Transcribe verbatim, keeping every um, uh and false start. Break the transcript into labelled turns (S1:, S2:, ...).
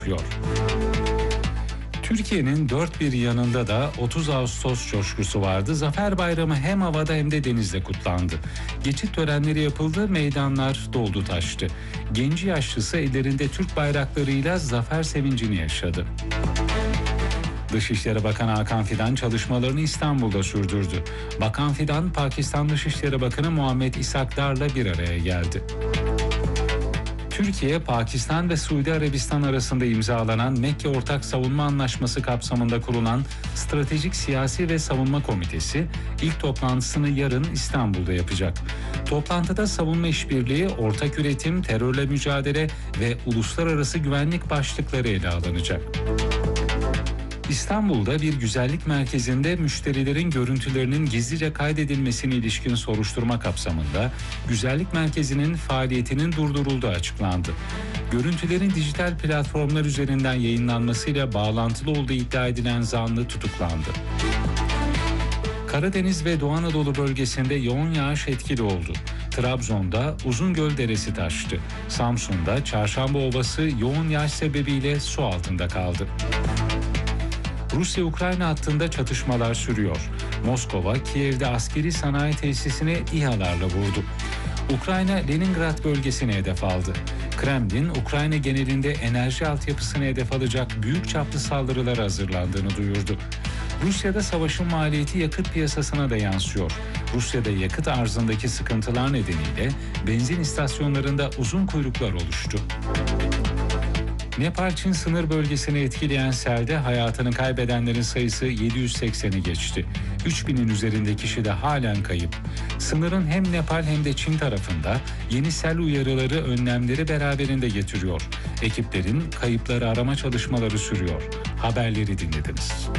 S1: yapıyor. Türkiye'nin dört bir yanında da otuz Ağustos coşkusu vardı. Zafer Bayramı hem havada hem de denizde kutlandı. Geçit törenleri yapıldı, meydanlar doldu taştı. Genci yaşlısı ellerinde Türk bayraklarıyla zafer sevincini yaşadı. Dışişleri Bakanı Hakan Fidan çalışmalarını İstanbul'da sürdürdü. Bakan Fidan, Pakistan Dışişleri Bakanı Muhammed İshakdar'la bir araya geldi. Türkiye, Pakistan ve Suudi Arabistan arasında imzalanan Mekke Ortak Savunma Anlaşması kapsamında kurulan Stratejik Siyasi ve Savunma Komitesi ilk toplantısını yarın İstanbul'da yapacak. Toplantıda savunma işbirliği, ortak üretim, terörle mücadele ve uluslararası güvenlik başlıkları ele alınacak. İstanbul'da bir güzellik merkezinde müşterilerin görüntülerinin gizlice kaydedilmesine ilişkin soruşturma kapsamında güzellik merkezinin faaliyetinin durdurulduğu açıklandı. Görüntülerin dijital platformlar üzerinden yayınlanmasıyla bağlantılı olduğu iddia edilen zanlı tutuklandı. Karadeniz ve Doğu Anadolu bölgesinde yoğun yağış etkili oldu. Trabzon'da Uzungöl Deresi taştı. Samsun'da Çarşamba Ovası yoğun yağış sebebiyle su altında kaldı. Rusya-Ukrayna hattında çatışmalar sürüyor. Moskova, Kiev'de askeri sanayi tesisine İHA'larla vurdu. Ukrayna, Leningrad bölgesine hedef aldı. Kremlin, Ukrayna genelinde enerji altyapısına hedef alacak büyük çaplı saldırılara hazırlandığını duyurdu. Rusya'da savaşın maliyeti yakıt piyasasına da yansıyor. Rusya'da yakıt arzındaki sıkıntılar nedeniyle benzin istasyonlarında uzun kuyruklar oluştu. Nepal-Çin sınır bölgesini etkileyen selde hayatını kaybedenlerin sayısı yedi yüz sekseni geçti. üç binin üzerinde kişi de halen kayıp. Sınırın hem Nepal hem de Çin tarafında yeni sel uyarıları, önlemleri beraberinde getiriyor. Ekiplerin kayıpları arama çalışmaları sürüyor. Haberleri dinlediniz.